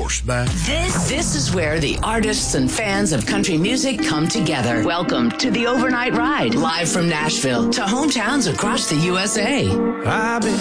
horseback. This is where the artists and fans of country music come together. Welcome to the Overnight Ride, live from Nashville to hometowns across the USA. I've been